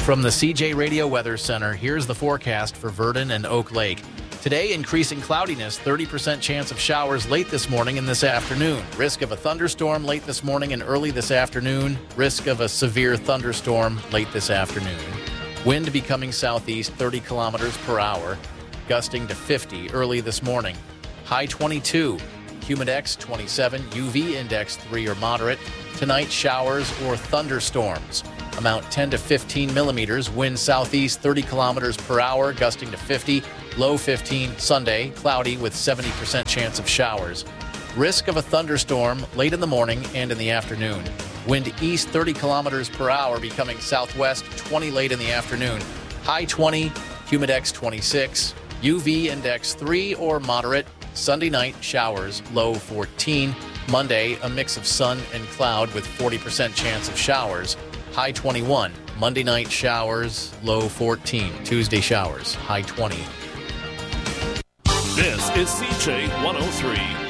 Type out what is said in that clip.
From the CJ Radio Weather Center, here's the forecast for Verdon and Oak Lake. Today, increasing cloudiness, 30% chance of showers late this morning and this afternoon. Risk of a thunderstorm late this morning and early this afternoon. Risk of a severe thunderstorm late this afternoon. Wind becoming southeast, 30 kilometers per hour, gusting to 50 early this morning. High 22, humidex 27, UV index 3 or moderate. Tonight, showers or thunderstorms. Amount 10 to 15 millimeters. Wind southeast, 30 kilometers per hour, gusting to 50. Low 15. Sunday, cloudy with 70% chance of showers. Risk of a thunderstorm late in the morning and in the afternoon. Wind east 30 kilometers per hour, becoming southwest 20 late in the afternoon. High 20, humidex 26, UV index 3 or moderate. Sunday night, showers, low 14. Monday, a mix of sun and cloud with 40% chance of showers. High 21. Monday night, showers, low 14. Tuesday, showers, high 20. This is CJ 103.